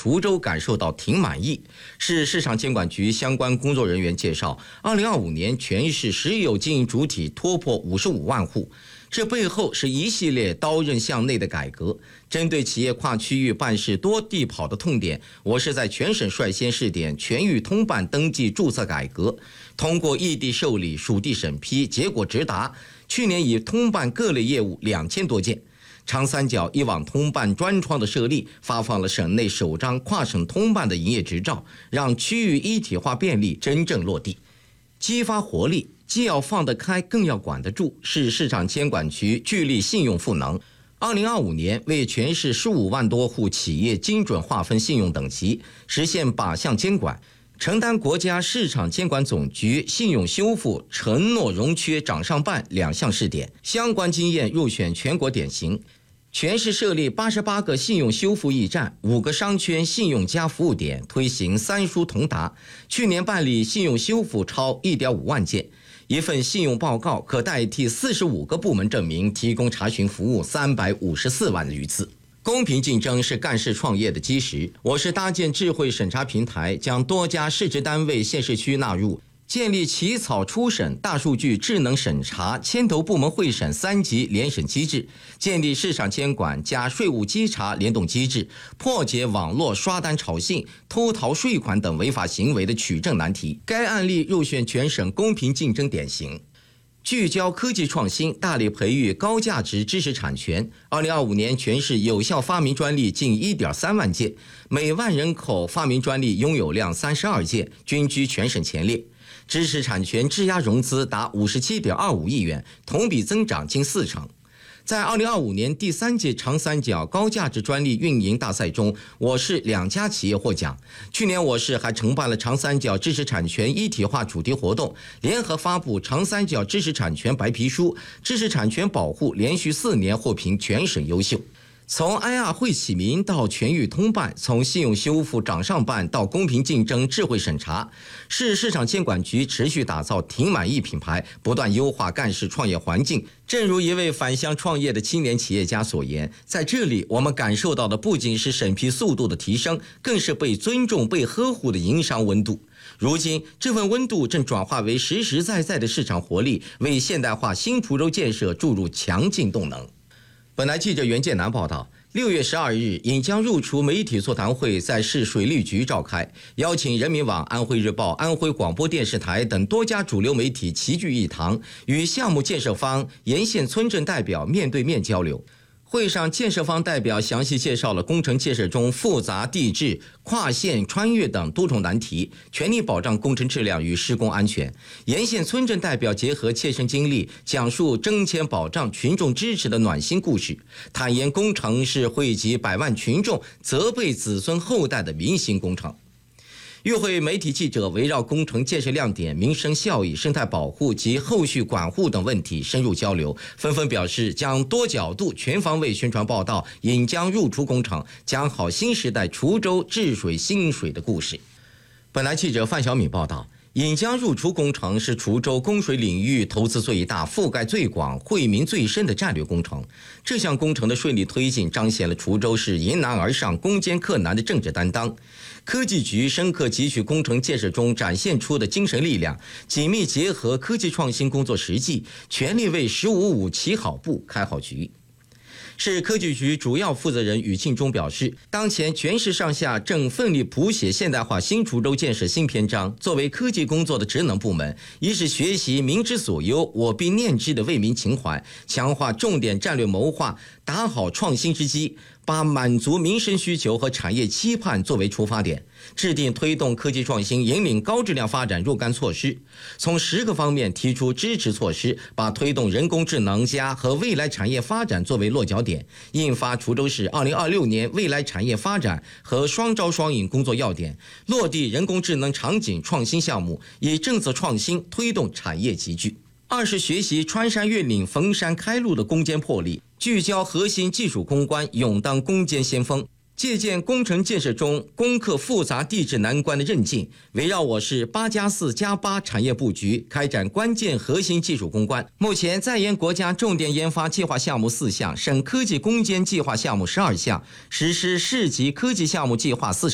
滁州感受到挺满意。市市场监管局相关工作人员介绍，2025年全市实有经营主体突破55万户。这背后是一系列刀刃向内的改革，针对企业跨区域办事多地跑的痛点，我市在全省率先试点全域通办登记注册改革，通过异地受理、属地审批，结果直达。去年已通办各类业务2000多件。长三角一网通办专窗的设立，发放了省内首张跨省通办的营业执照，让区域一体化便利真正落地，激发活力。既要放得开，更要管得住，是市场监管局聚力信用赋能。2025年为全市15万多户企业精准划分信用等级，实现靶向监管，承担国家市场监管总局信用修复承诺融缺掌上办2项试点，相关经验入选全国典型。全市设立88个信用修复驿站，5个商圈信用加服务点，推行3书同达。去年办理信用修复超1.5万件。一份信用报告可代替45个部门证明，提供查询服务354万余次。公平竞争是干事创业的基石。我市搭建智慧审查平台，将多家市直单位、县市区纳入，建立起草初审、大数据智能审查、牵头部门会审3级联审机制，建立市场监管加税务稽查联动机制，破解网络刷单炒信、偷逃税款等违法行为的取证难题。该案例入选全省公平竞争典型。聚焦科技创新，大力培育高价值知识产权。2025年全市有效发明专利近1.3万件，每万人口发明专利拥有量32件，均居全省前列。知识产权质押融资达57.25亿元，同比增长近40%。在2025年第3届长三角高价值专利运营大赛中，我市2家企业获奖。去年我市还承办了长三角知识产权一体化主题活动，联合发布长三角知识产权白皮书，知识产权保护连续4年获评全省优秀。从 IR 会启民到全域通办，从信用修复掌上办到公平竞争智慧审查，市市场监管局持续打造挺满意品牌，不断优化干事创业环境。正如一位返乡创业的青年企业家所言，在这里我们感受到的不仅是审批速度的提升，更是被尊重、被呵护的营商温度。如今这份温度正转化为实实在在的市场活力，为现代化新滁州建设注入强劲动能。本台记者袁建南报道，6月12日，引江入滁媒体座谈会在市水利局召开，邀请人民网、安徽日报、安徽广播电视台等多家主流媒体齐聚一堂，与项目建设方、沿线村镇代表面对面交流。会上，建设方代表详细介绍了工程建设中复杂地质、跨线穿越等多重难题，全力保障工程质量与施工安全。沿线村镇代表结合切身经历，讲述征签保障、群众支持的暖心故事，坦言工程是惠及百万群众、责备子孙后代的民心工程。与会媒体记者围绕工程建设亮点、民生效益、生态保护及后续管护等问题深入交流，纷纷表示将多角度、全方位宣传报道引江入滁工程，讲好新时代滁州治水兴水的故事。本台记者范小敏报道，引江入滁工程是滁州供水领域投资最大、覆盖最广、惠民最深的战略工程。这项工程的顺利推进，彰显了滁州市迎难而上、攻坚克难的政治担当。科技局深刻汲取工程建设中展现出的精神力量，紧密结合科技创新工作实际，全力为“1555”起好步、开好局。市科技局主要负责人宇庆忠表示，当前全市上下正奋力谱写现代化新滁州建设新篇章。作为科技工作的职能部门，一是学习民之所忧，我必念之的为民情怀，强化重点战略谋划，打好创新之基，把满足民生需求和产业期盼作为出发点，制定推动科技创新引领高质量发展若干措施。从10个方面提出支持措施，把推动人工智能加和未来产业发展作为落脚点，印发滁州市2026年未来产业发展和双招双引工作要点，落地人工智能场景创新项目，以政策创新推动产业集聚。二是学习穿山越岭、逢山开路的攻坚魄力，聚焦核心技术攻关，勇当攻坚先锋。借鉴工程建设中攻克复杂地质难关的韧劲，围绕我市8+4+8产业布局，开展关键核心技术攻关。目前在研国家重点研发计划项目4项，省科技攻坚计划项目12项，实施市级科技项目计划40